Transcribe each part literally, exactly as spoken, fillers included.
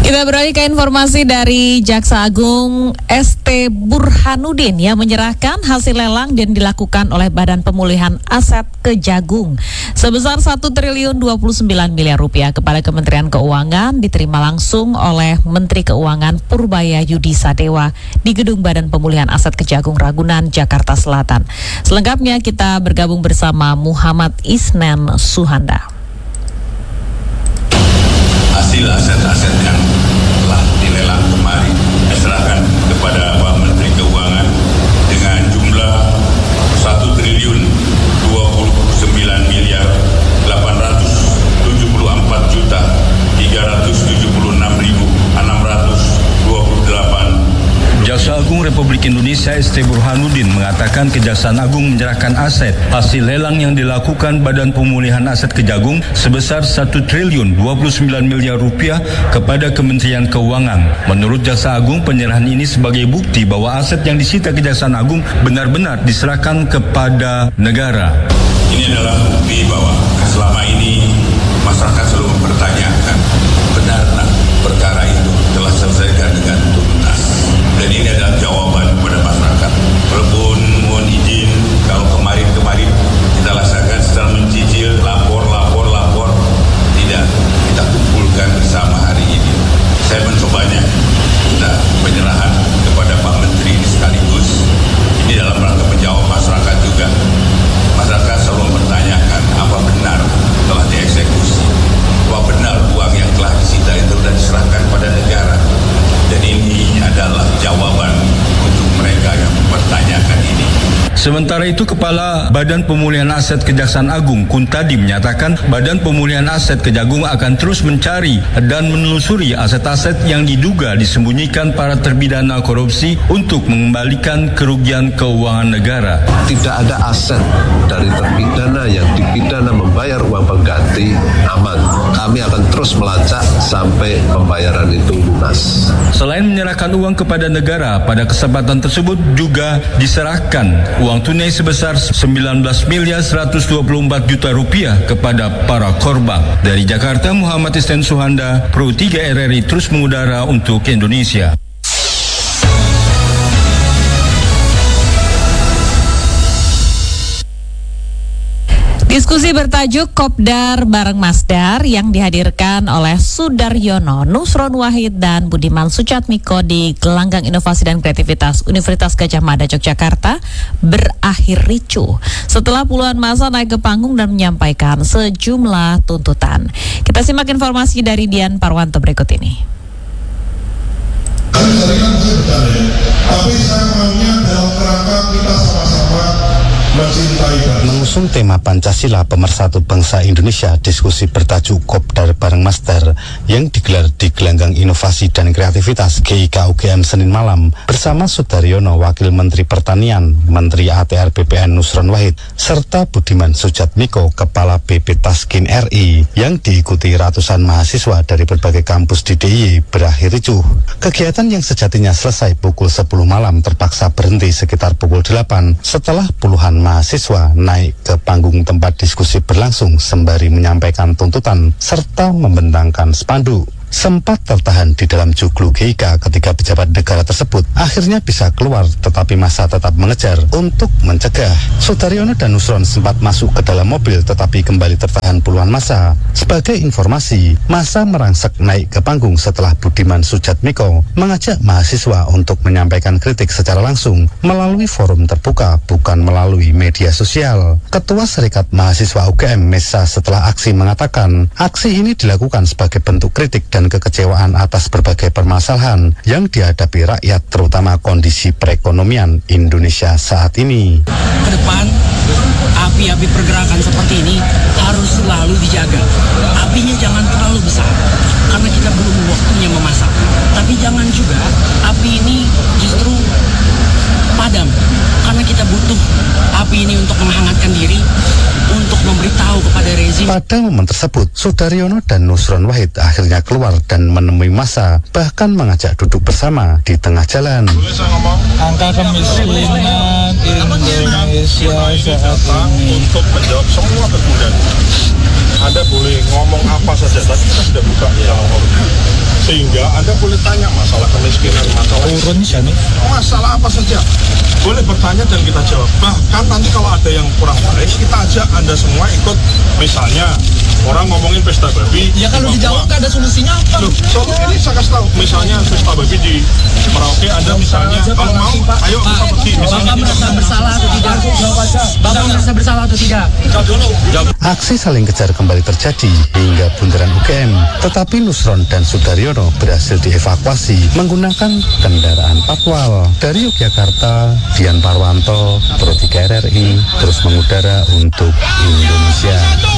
Kita beralih ke informasi dari Jaksa Agung S T Burhanuddin yang menyerahkan hasil lelang yang dilakukan oleh Badan Pemulihan Aset Kejagung sebesar satu triliun dua puluh sembilan miliar rupiah kepada Kementerian Keuangan diterima langsung oleh Menteri Keuangan Purbaya Yudi Sadewa di Gedung Badan Pemulihan Aset Kejagung Ragunan, Jakarta Selatan. Selengkapnya kita bergabung bersama Muhammad Isnan Suhanda. Hasil aset-aset yang telah dilelang kemarin diserahkan kepada Pak Menteri Keuangan dengan jumlah satu triliun dua puluh sembilan miliar delapan ratus tujuh puluh empat juta tiga ratus tujuh puluh enam ribu enam ratus dua puluh delapan. Jaksa Agung Republik Indonesia S T Burhanuddin mengatakan Kejaksaan Agung menyerahkan aset hasil lelang yang dilakukan Badan Pemulihan Aset Kejagung sebesar satu triliun dua puluh sembilan miliar rupiah kepada Kementerian Keuangan. Menurut Jaksa Agung, penyerahan ini sebagai bukti bahwa aset yang disita Kejaksaan Agung benar-benar diserahkan kepada negara. Ini adalah bukti bahwa selama ini masyarakat selalu mempertanyakan benarkah perkara itu telah selesaikan dengan tuntas. Dan ini adalah jawaban kepada masyarakat. Walaupun mohon izin kalau kemarin-kemarin kita laksanakan secara mencicil, lapor, lapor, lapor, tidak kita kumpulkan bersama hari ini. Saya mencobanya, kita penyerahan kepada Pak Menteri sekaligus. Ini dalam rangka menjawab masyarakat juga. Masyarakat selalu mempertanyakan apa benar telah dieksekusi, apa benar uang yang telah disita itu sudah diserahkan pada negara. Dan ini adalah jawaban untuk mereka yang mempertanyakan ini. Sementara itu, Kepala Badan Pemulihan Aset Kejaksaan Agung Kuntadi menyatakan Badan Pemulihan Aset Kejagung akan terus mencari dan menelusuri aset-aset yang diduga disembunyikan para terpidana korupsi untuk mengembalikan kerugian keuangan negara. Tidak ada aset dari terpidana yang dipidana membayar uang pengganti aman. Kami akan terus melacak sampai pembayaran itu lunas. Selain menyerahkan uang kepada negara, pada kesempatan tersebut juga diserahkan uang tunai sebesar sembilan belas miliar seratus dua puluh empat juta rupiah kepada para korban. Dari Jakarta, Muhammad Isnan Suhanda, Pro tiga R R I terus mengudara untuk Indonesia. Diskusi bertajuk Kopdar bareng Masdar yang dihadirkan oleh Sudaryono, Nusron Wahid, dan Budiman Sujatmiko di Gelanggang Inovasi dan Kreativitas Universitas Gadjah Mada, Yogyakarta berakhir ricuh setelah puluhan massa naik ke panggung dan menyampaikan sejumlah tuntutan. Kita simak informasi dari Dian Parwanto berikut ini. Tapi saya maunya dalam kerangka kita sama-sama mengusung tema Pancasila Pemersatu Bangsa Indonesia, diskusi bertajuk Kopdar bareng Masdar yang digelar di Gelanggang Inovasi dan Kreativitas G I K U G M Senin malam bersama Sudaryono, Wakil Menteri Pertanian, Menteri A T R B P N Nusron Wahid, serta Budiman Sujatmiko, Kepala B P Taskin R I, yang diikuti ratusan mahasiswa dari berbagai kampus di D I Y berakhir ricuh. Kegiatan yang sejatinya selesai pukul sepuluh malam terpaksa berhenti sekitar pukul delapan setelah puluhan mahasiswa naik ke panggung tempat diskusi berlangsung sembari menyampaikan tuntutan serta membentangkan spanduk. Sempat tertahan di dalam joglo G I K ketika pejabat negara tersebut akhirnya bisa keluar, tetapi massa tetap mengejar untuk mencegah. Sudaryono dan Nusron sempat masuk ke dalam mobil tetapi kembali tertahan puluhan massa. Sebagai informasi, massa merangsek naik ke panggung setelah Budiman Sujatmiko mengajak mahasiswa untuk menyampaikan kritik secara langsung melalui forum terbuka, bukan melalui media sosial. Ketua Serikat Mahasiswa U G M Mesa setelah aksi mengatakan aksi ini dilakukan sebagai bentuk kritik dan dan kekecewaan atas berbagai permasalahan yang dihadapi rakyat, terutama kondisi perekonomian Indonesia saat ini. Ke depan, api-api pergerakan seperti ini harus selalu dijaga. Apinya jangan terlalu besar, karena kita belum waktunya memasak. Tapi jangan juga api ini justru padam, karena kita butuh api ini untuk menghangatkan diri, untuk memberitahu kepada rezim. Pada momen tersebut, Sudaryono dan Nusron Wahid akhirnya keluar dan menemui massa, bahkan mengajak duduk bersama di tengah jalan. Angka kemiskinan Indonesia saat ini. Untuk menjawab semua kemudian Anda boleh ngomong apa saja, tapi kita sudah buka ya. Sehingga Anda boleh tanya masalah kemiskinan, masalah turun sih nih. masalah apa saja. Boleh bertanya dan kita jawab. Bahkan nanti kalau ada yang kurang baik, kita ajak Anda semua ikut. Misalnya, orang ngomongin pesta babi. Ya kalau dijawab nggak ada solusinya apa? Loh, soal ini saya kasih tahu. Misalnya pesta babi di Merauke, Anda misalnya, kalau mau, ayo kita pergi. Misalnya, Bapak merasa bersalah atau tidak? Bapak merasa bersalah atau tidak? Aksi saling kejar kembali terjadi hingga bundaran U G M. Tetapi Nusron dan Sudaryono berhasil dievakuasi menggunakan kendaraan patwal. Dari Yogyakarta, Dian Parwanto, Pro tiga R R I, terus mengudara untuk Indonesia.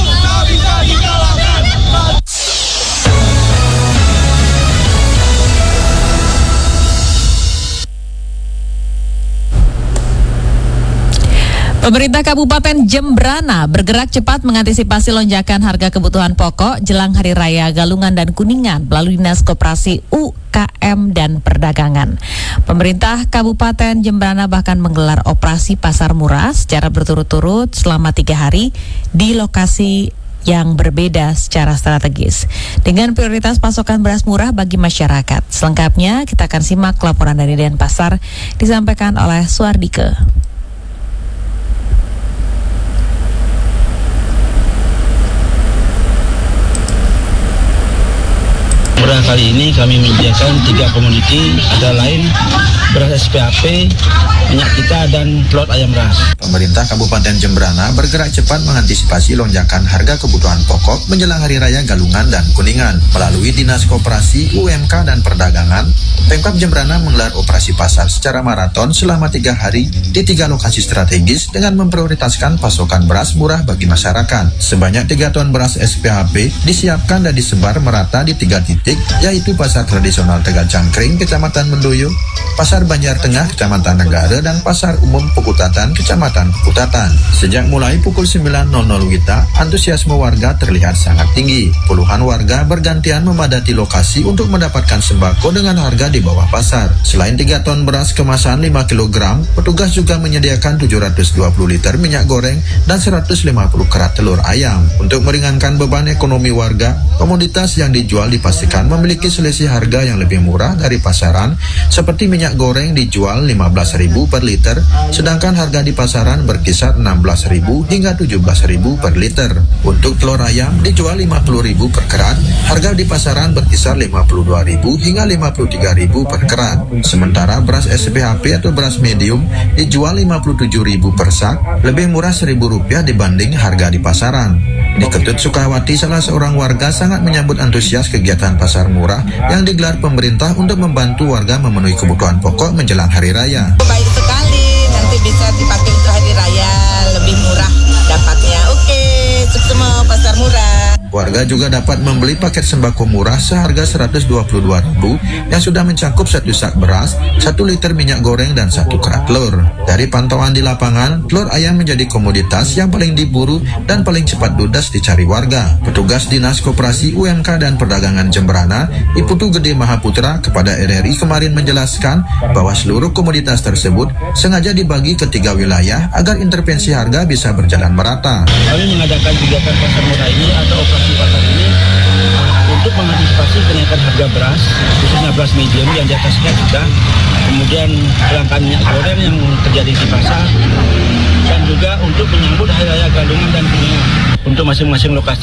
Pemerintah Kabupaten Jembrana bergerak cepat mengantisipasi lonjakan harga kebutuhan pokok jelang Hari Raya Galungan dan Kuningan melalui Dinas Koperasi U K M dan Perdagangan. Pemerintah Kabupaten Jembrana bahkan menggelar operasi pasar murah secara berturut-turut selama tiga hari di lokasi yang berbeda secara strategis dengan prioritas pasokan beras murah bagi masyarakat. Selengkapnya kita akan simak laporan dari Denpasar disampaikan oleh Suardike. Kali ini kami menyediakan tiga komoditi, ada lain beras S P H P, minyak kita, dan telur ayam ras. Pemerintah Kabupaten Jembrana bergerak cepat mengantisipasi lonjakan harga kebutuhan pokok menjelang Hari Raya Galungan dan Kuningan. Melalui Dinas Koperasi, U M K, dan Perdagangan, Pemkab Jembrana menggelar operasi pasar secara maraton selama tiga hari di tiga lokasi strategis dengan memprioritaskan pasokan beras murah bagi masyarakat. Sebanyak tiga ton beras S P H P disiapkan dan disebar merata di tiga titik, yaitu Pasar Tradisional Tegal Cangkring, Kecamatan Mendoyo, Pasar Banjar Tengah, Kecamatan Negara, dan Pasar Umum Pekutatan, Kecamatan Pekutatan. Sejak mulai pukul sembilan W I B Ta, antusiasme warga terlihat sangat tinggi. Puluhan warga bergantian memadati lokasi untuk mendapatkan sembako dengan harga di bawah pasar. Selain tiga ton beras kemasan lima kilogram, petugas juga menyediakan tujuh ratus dua puluh liter minyak goreng dan seratus lima puluh kerat telur ayam. Untuk meringankan beban ekonomi warga, komoditas yang dijual dipastikan memiliki selisih harga yang lebih murah dari pasaran, seperti minyak goreng dijual lima belas ribu per liter, sedangkan harga di pasaran berkisar enam belas ribu hingga tujuh belas ribu per liter. Untuk telur ayam dijual lima puluh ribu per kerat, harga di pasaran berkisar lima puluh dua ribu hingga lima puluh tiga ribu per kerat. Sementara beras S P H P atau beras medium dijual lima puluh tujuh ribu per sak, lebih murah seribu rupiah dibanding harga di pasaran. Di Ketut Sukawati, salah seorang warga sangat menyambut antusias kegiatan pasar murah yang digelar pemerintah untuk membantu warga memenuhi kebutuhan pokok menjelang Hari Raya. Baik sekali, nanti bisa dipakai untuk Hari Raya, lebih murah dapatnya. Oke, semua pasar murah. Warga juga dapat membeli paket sembako murah seharga seratus dua puluh dua ribu yang sudah mencakup satu sak beras, satu liter minyak goreng, dan satu kerat telur. Dari pantauan di lapangan, telur ayam menjadi komoditas yang paling diburu dan paling cepat ludes dicari warga. Petugas Dinas Koperasi, U M K, dan Perdagangan Jembrana, Iputu Gede Mahaputra, kepada R R I kemarin menjelaskan bahwa seluruh komoditas tersebut sengaja dibagi ke tiga wilayah agar intervensi harga bisa berjalan merata. Kami mengadakan kegiatan pasar murah ini atau operasi pasar ini untuk mengantisipasi kenaikan harga beras, khususnya beras medium yang di atas kita, kemudian kelangkaan minyak goreng yang terjadi di pasar, dan juga untuk menyambut Hari Raya Galungan dan Kuningan untuk masing-masing lokasi.